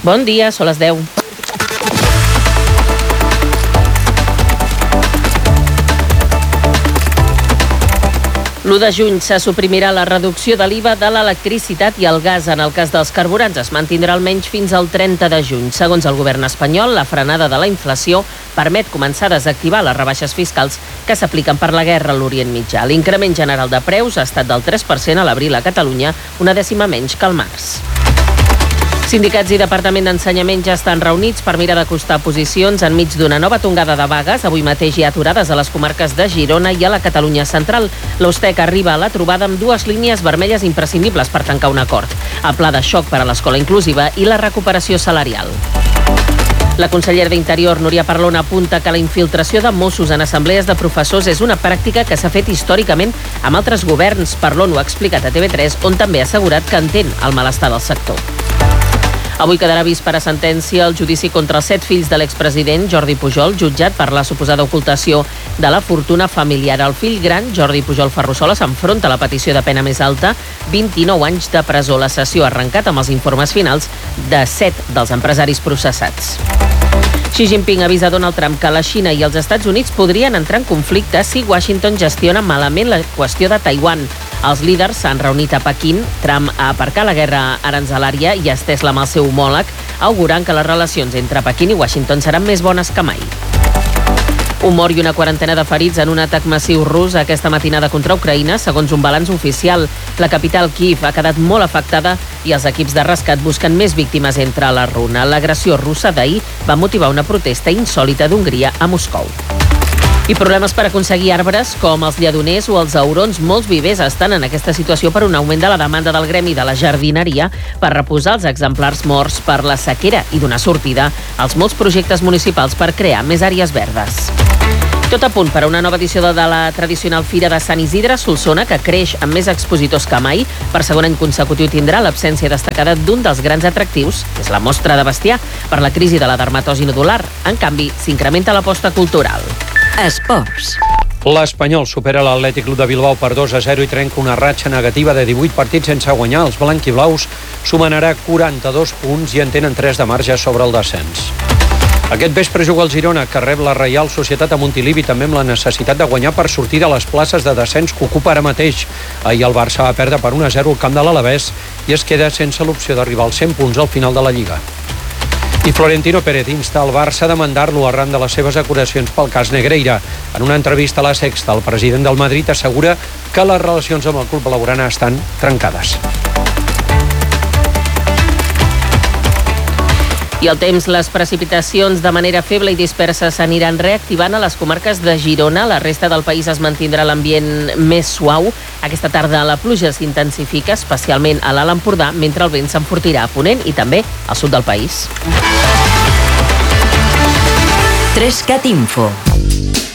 Bon dia, són les 10. L'1 de juny se suprimirà la reducció de l'IVA de l'electricitat i el gas. En el cas dels carburants es mantindrà almenys fins al 30 de juny. Segons el govern espanyol, la frenada de la inflació permet començar a desactivar les rebaixes fiscals que s'apliquen per la guerra a l'Orient Mitjà. L'increment general de preus ha estat del 3% a l'abril a Catalunya, una dècima menys que al març. Sindicats i Departament d'Ensenyament ja estan reunits per mirar d'acostar posicions enmig d'una nova tongada de vagues. Avui mateix hi ha aturades a les comarques de Girona i a la Catalunya central. L'Ostec arriba a la trobada amb dues línies vermelles imprescindibles per tancar un acord: el pla de xoc per a l'escola inclusiva i la recuperació salarial. La consellera d'Interior, Núria Parlon, apunta que la infiltració de Mossos en assemblees de professors és una pràctica que s'ha fet històricament amb altres governs. Parlon ho ha explicat a TV3, on també ha assegurat que entén el malestar del sector. Avui quedarà vist per a sentència el judici contra els 7 fills de l'expresident Jordi Pujol, jutjat per la suposada ocultació de la fortuna familiar. El fill gran, Jordi Pujol Ferrusola, s'enfronta a la petició de pena més alta, 29 anys de presó. La sessió ha arrencat amb els informes finals de 7 dels empresaris processats. Xi Jinping avisa Donald Trump que la Xina i els Estats Units podrien entrar en conflicte si Washington gestiona malament la qüestió de Taiwan. Els líders s'han reunit a Pequín. Trump ha aparcat la guerra aranzelària i ha estès la mà al seu homòleg, augurant que les relacions entre Pequín i Washington seran més bones que mai. Un mort i una quarantena de ferits en un atac massiu rus aquesta matinada contra Ucraïna, segons un balanç oficial. La capital, Kíiv, ha quedat molt afectada i els equips de rescat busquen més víctimes entre la runa. L'agressió russa d'ahir va motivar una protesta insòlita d'Hongria a Moscou. I problemes per aconseguir arbres com els lledoners o els aurons. Molts vivers estan en aquesta situació per un augment de la demanda del gremi de la jardineria per reposar els exemplars morts per la sequera i donar sortida als molts projectes municipals per crear més àrees verdes. Tot a punt per a una nova edició de la tradicional Fira de Sant Isidre a Solsona, que creix amb més expositors que mai. Per segon any consecutiu tindrà l'absència destacada d'un dels grans atractius, que és la mostra de bestiar, per la crisi de la dermatosi nodular. En canvi, s'incrementa l'aposta cultural. Esports. L'Espanyol supera l'Atlètic Club de Bilbao per 2-0 i trenca una ratxa negativa de 18 partits sense guanyar. Els blanquiblaus sumen ara 42 punts i en tenen 3 de marge sobre el descens. Aquest vespre juga el Girona, que rep la Reial Societat a Montilivi, també amb la necessitat de guanyar per sortir de les places de descens que ocupa ara mateix. Ahir el Barça va perdre per 1-0 al camp de l'Alavés i es queda sense l'opció d'arribar als 100 punts al final de la Lliga. I Florentino Pérez insta el Barça a demandar-lo arran de les seves acusacions pel cas Negreira. En una entrevista a La Sexta, el president del Madrid assegura que les relacions amb el club blaugrana estan trencades. I el temps, les precipitacions de manera feble i dispersa s'aniran reactivant a les comarques de Girona. La resta del país es mantindrà l'ambient més suau. Aquesta tarda la pluja s'intensifica, especialment a l'Alt Empordà, mentre el vent s'enfortirà a Ponent i també al sud del país. 3CAT Info.